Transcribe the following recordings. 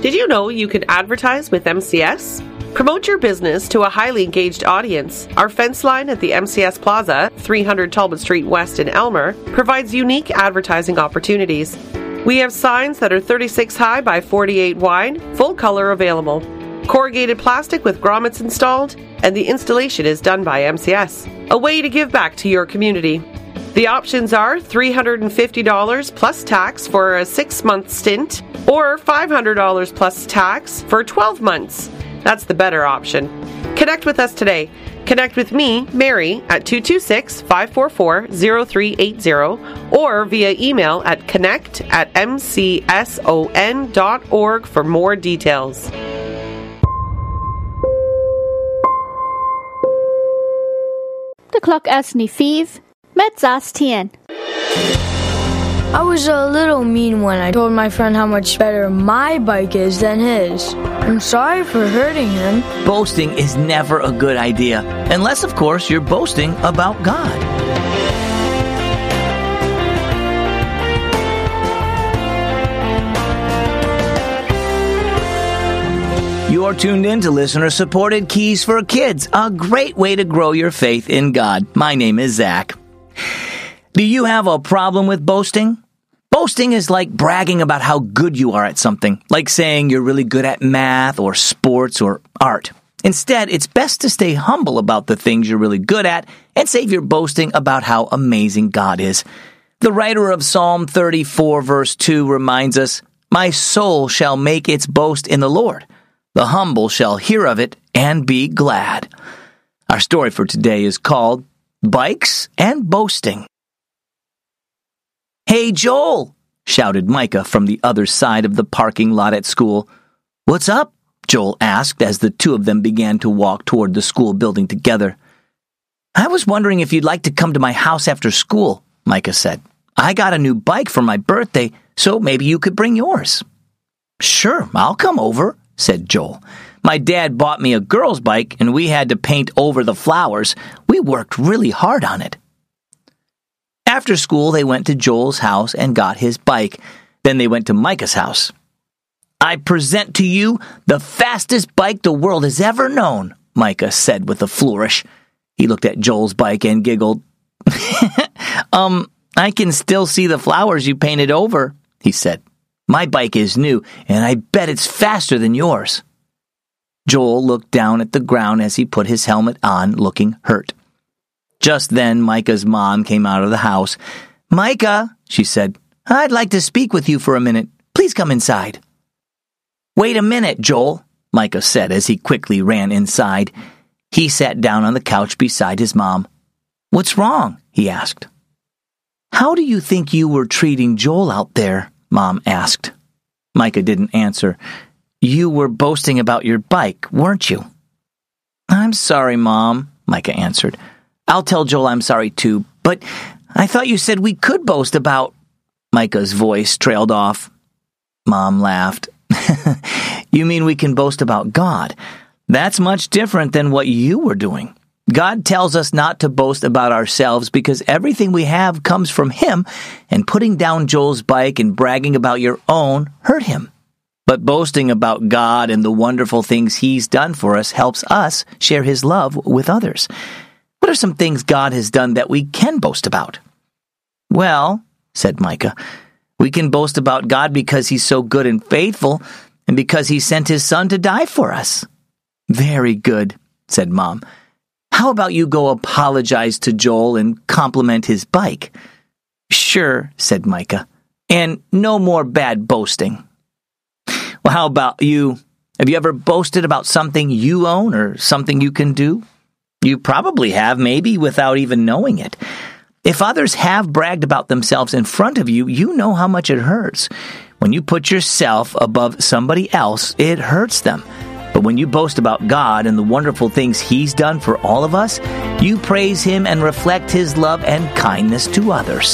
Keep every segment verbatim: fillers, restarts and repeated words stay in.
Did you know you can advertise with M C S? Promote your business to a highly engaged audience. Our fence line at the M C S Plaza, three hundred Talbot Street West in Elmer, provides unique advertising opportunities. We have signs that are thirty-six high by forty-eight wide, full color available. Corrugated plastic with grommets installed, and the installation is done by M C S. A way to give back to your community. The options are three hundred fifty dollars plus tax for a six-month stint, or five hundred dollars plus tax for twelve months. That's the better option. Connect with us today. Connect with me, Mary, at two two six, five four four, zero three eight zero or via email at connect at m c s o n dot org for more details. The clock as ni five, met zas tien. I was a little mean when I told my friend how much better my bike is than his. I'm sorry for hurting him. Boasting is never a good idea, unless, of course, you're boasting about God. You're tuned in to listener-supported Keys for Kids, a great way to grow your faith in God. My name is Zach. Do you have a problem with boasting? Boasting is like bragging about how good you are at something, like saying you're really good at math or sports or art. Instead, it's best to stay humble about the things you're really good at and save your boasting about how amazing God is. The writer of Psalm thirty-four, verse two reminds us, "My soul shall make its boast in the Lord. The humble shall hear of it and be glad." Our story for today is called Bikes and Boasting. "Hey, Joel!" shouted Micah from the other side of the parking lot at school. "What's up?" Joel asked as the two of them began to walk toward the school building together. "I was wondering if you'd like to come to my house after school," Micah said. "I got a new bike for my birthday, so maybe you could bring yours." "Sure, I'll come over," said Joel. "My dad bought me a girl's bike, and we had to paint over the flowers. We worked really hard on it." After school, they went to Joel's house and got his bike. Then they went to Micah's house. "I present to you the fastest bike the world has ever known," Micah said with a flourish. He looked at Joel's bike and giggled. um, I can still see the flowers you painted over," he said. "My bike is new, and I bet it's faster than yours." Joel looked down at the ground as he put his helmet on, looking hurt. Just then, Micah's mom came out of the house. "Micah," she said, "I'd like to speak with you for a minute. Please come inside." "Wait a minute, Joel," Micah said as he quickly ran inside. He sat down on the couch beside his mom. "What's wrong?" he asked. "How do you think you were treating Joel out there?" Mom asked. Micah didn't answer. "You were boasting about your bike, weren't you?" "I'm sorry, Mom," Micah answered. "I'll tell Joel I'm sorry too, but I thought you said we could boast about—" Micah's voice trailed off. Mom laughed. "You mean we can boast about God? That's much different than what you were doing. God tells us not to boast about ourselves because everything we have comes from Him, and putting down Joel's bike and bragging about your own hurt Him. But boasting about God and the wonderful things He's done for us helps us share His love with others. What are some things God has done that we can boast about?" "Well," said Micah, "we can boast about God because He's so good and faithful, and because He sent His Son to die for us." "Very good," said Mom. "How about you go apologize to Joel and compliment his bike?" "Sure," said Micah. "And no more bad boasting." "Well, how about you? Have you ever boasted about something you own or something you can do? You probably have, maybe without even knowing it. If others have bragged about themselves in front of you, you know how much it hurts. When you put yourself above somebody else, it hurts them. But when you boast about God and the wonderful things He's done for all of us, you praise Him and reflect His love and kindness to others."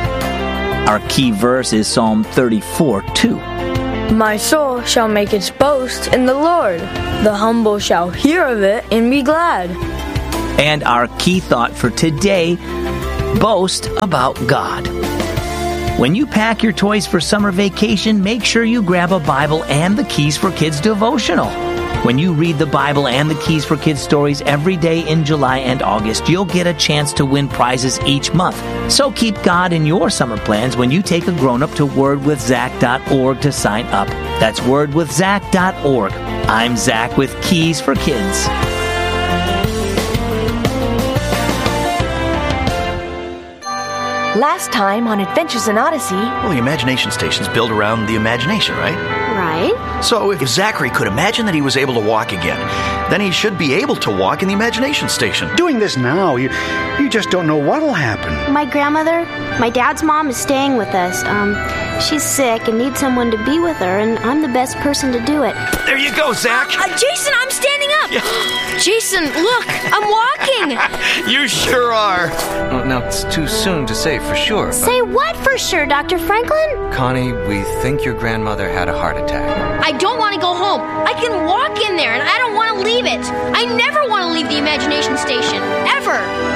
Our key verse is Psalm thirty-four two. My soul shall make its boast in the Lord. The humble shall hear of it and be glad. And our key thought for today, boast about God. When you pack your toys for summer vacation, make sure you grab a Bible and the Keys for Kids devotional. When you read the Bible and the Keys for Kids stories every day in July and August, you'll get a chance to win prizes each month. So keep God in your summer plans when you take a grown-up to word with zach dot org to sign up. That's word with zach dot org. I'm Zach with Keys for Kids. Last time on Adventures in Odyssey... Well, the imagination station's built around the imagination, right? Right. So if Zachary could imagine that he was able to walk again, then he should be able to walk in the imagination station. Doing this now, you you just don't know what'll happen. My grandmother, my dad's mom, is staying with us. Um, she's sick and needs someone to be with her, and I'm the best person to do it. There you go, Zach. Uh, Jason, I'm standing up. Yeah. Jason, look, I'm walking. You sure are. Well, now, it's too soon to say for sure. But Say what for sure, Doctor Franklin? Connie, we think your grandmother had a heart attack. I don't want to go home. I can walk in there, and I don't want to leave it. I never want to leave the imagination station, ever.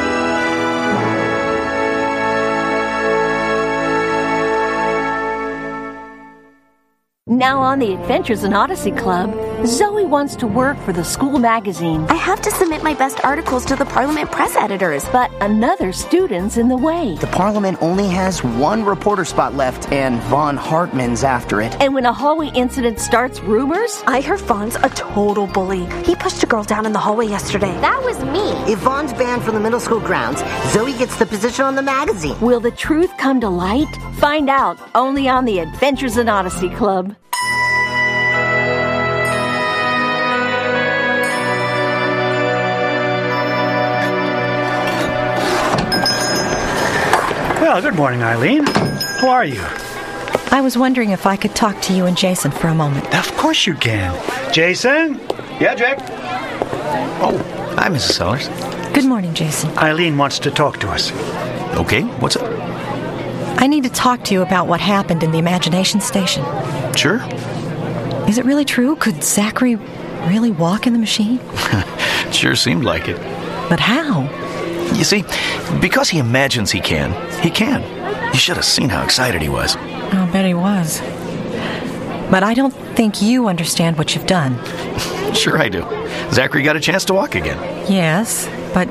Now on the Adventures in Odyssey Club, Zoe wants to work for the school magazine. I have to submit my best articles to the Parliament press editors. But another student's in the way. The Parliament only has one reporter spot left, and Von Hartman's after it. And when a hallway incident starts rumors... I heard Von's a total bully. He pushed a girl down in the hallway yesterday. That was me. If Von's banned from the middle school grounds, Zoe gets the position on the magazine. Will the truth come to light? Find out only on the Adventures in Odyssey Club. Well, good morning, Eileen. How are you? I was wondering if I could talk to you and Jason for a moment. Of course you can. Jason? Yeah, Jack? Oh, hi, Missus Sellers. Good morning, Jason. Eileen wants to talk to us. Okay, what's up? I need to talk to you about what happened in the imagination station. Sure. Is it really true? Could Zachary really walk in the machine? Sure seemed like it. But how? You see, because he imagines he can, he can. You should have seen how excited he was. I'll bet he was. But I don't think you understand what you've done. Sure I do. Zachary got a chance to walk again. Yes, but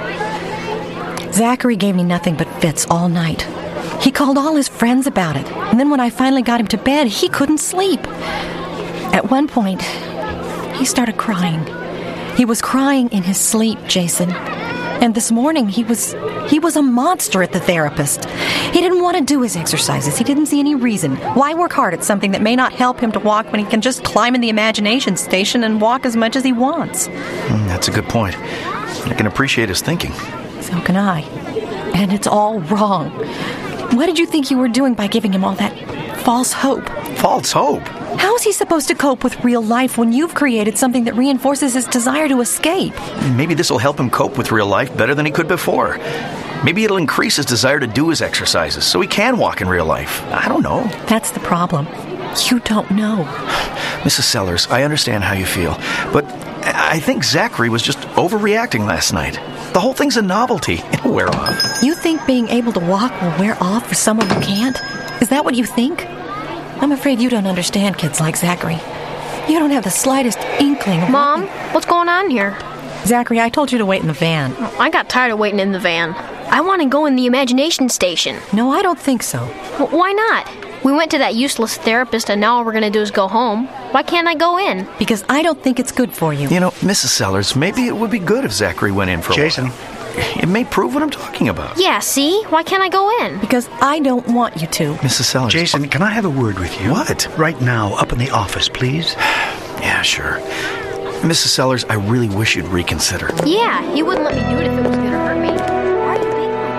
Zachary gave me nothing but fits all night. He called all his friends about it. And then when I finally got him to bed, he couldn't sleep. At one point, he started crying. He was crying in his sleep, Jason. And this morning, he was he was a monster at the therapist. He didn't want to do his exercises. He didn't see any reason. Why work hard at something that may not help him to walk when he can just climb in the imagination station and walk as much as he wants? Mm, that's a good point. I can appreciate his thinking. So can I. And it's all wrong. What did you think you were doing by giving him all that false hope? False hope? How is he supposed to cope with real life when you've created something that reinforces his desire to escape? Maybe this will help him cope with real life better than he could before. Maybe it'll increase his desire to do his exercises so he can walk in real life. I don't know. That's the problem. You don't know. Missus Sellers, I understand how you feel, but I think Zachary was just overreacting last night. The whole thing's a novelty. It'll wear off. You think being able to walk will wear off for someone who can't? Is that what you think? I'm afraid you don't understand kids like Zachary. You don't have the slightest inkling of... Mom, what... what's going on here? Zachary, I told you to wait in the van. I got tired of waiting in the van. I want to go in the imagination station. No, I don't think so. Well, why not? We went to that useless therapist, and now all we're going to do is go home. Why can't I go in? Because I don't think it's good for you. You know, Missus Sellers, maybe it would be good if Zachary went in for Jason. a while. It may prove what I'm talking about. Yeah, see? Why can't I go in? Because I don't want you to. Missus Sellers. Jason, can I have a word with you? What? Right now, up in the office, please. Yeah, sure. Missus Sellers, I really wish you'd reconsider. Yeah, he wouldn't let me do it if it was going to hurt me. Why are you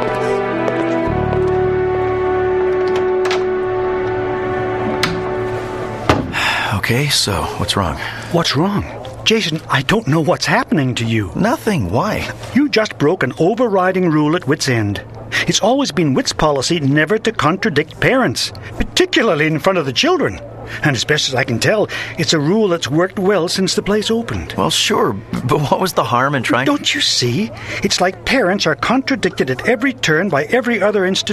being like this? Okay, so what's wrong? What's wrong? Jason, I don't know what's happening to you. Nothing. Why? You just broke an overriding rule at Wit's End. It's always been Wit's policy never to contradict parents, particularly in front of the children. And as best as I can tell, it's a rule that's worked well since the place opened. Well, sure, but what was the harm in trying... Don't you see? It's like parents are contradicted at every turn by every other institution.